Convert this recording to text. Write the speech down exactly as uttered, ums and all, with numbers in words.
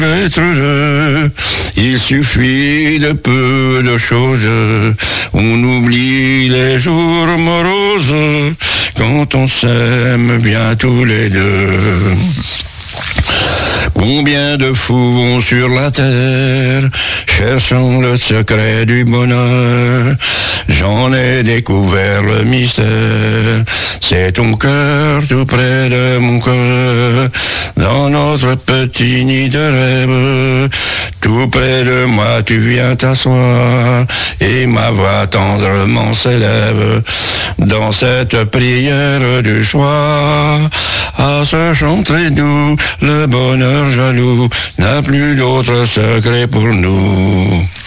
être heureux, il suffit de peu de choses. On oublie les jours moroses quand on s'aime bien tous les deux. Combien de fous vont sur la terre, cherchant le secret du bonheur. J'en ai découvert le mystère, c'est ton cœur tout près de mon cœur, dans notre petit nid de rêve. Tout près de moi tu viens t'asseoir, et ma voix tendrement s'élève, dans cette prière du soir. À ce chant très doux, le bonheur jaloux n'a plus d'autre secret pour nous.